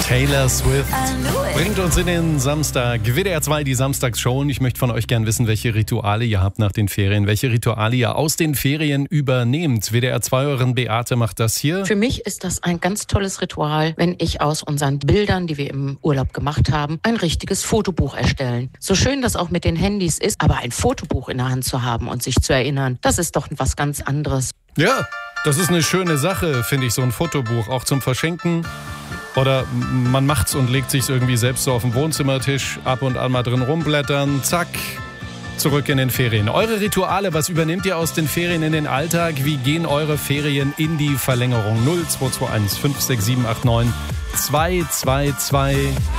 Taylor Swift bringt uns in den Samstag. WDR 2, die Samstagsshow. Und ich möchte von euch gern wissen, welche Rituale ihr habt nach den Ferien. Welche Rituale ihr aus den Ferien übernehmt. WDR 2-Euren Beate macht das hier. Für mich ist das ein ganz tolles Ritual, wenn ich aus unseren Bildern, die wir im Urlaub gemacht haben, ein richtiges Fotobuch erstellen. So schön das auch mit den Handys ist, aber ein Fotobuch in der Hand zu haben und sich zu erinnern, das ist doch was ganz anderes. Ja, das ist eine schöne Sache, finde ich, so ein Fotobuch. Auch zum Verschenken. Oder man macht's und legt sich's irgendwie selbst so auf den Wohnzimmertisch, ab und an mal drin rumblättern, zack, zurück in den Ferien. Eure Rituale, was übernehmt ihr aus den Ferien in den Alltag? Wie gehen eure Ferien in die Verlängerung? 0221 56789 222